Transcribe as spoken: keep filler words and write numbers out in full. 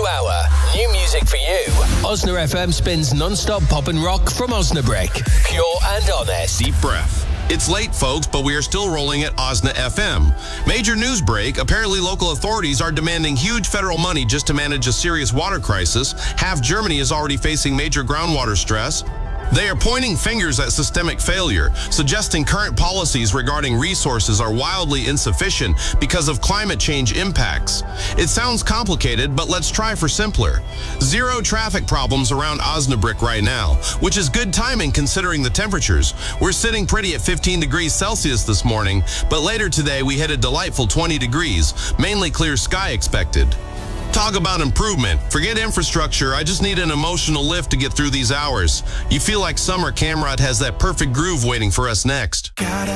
hour. New music for you. Osna F M spins non-stop pop and rock from Osnabrick. Pure and honest. Deep breath. It's late, folks, but we are still rolling at Osna F M. Major news break. Apparently, local authorities are demanding huge federal money just to manage a serious water crisis. Half Germany is already facing major groundwater stress. They are pointing fingers at systemic failure, suggesting current policies regarding resources are wildly insufficient because of climate change impacts. It sounds complicated, but let's try for simpler. Zero traffic problems around Osnabrick right now, which is good timing considering the temperatures. We're sitting pretty at fifteen degrees Celsius this morning, but later today we hit a delightful twenty degrees, mainly clear sky expected. Talk about improvement. Forget infrastructure. I just need an emotional lift to get through these hours. You feel like Summer Camrod has that perfect groove waiting for us next.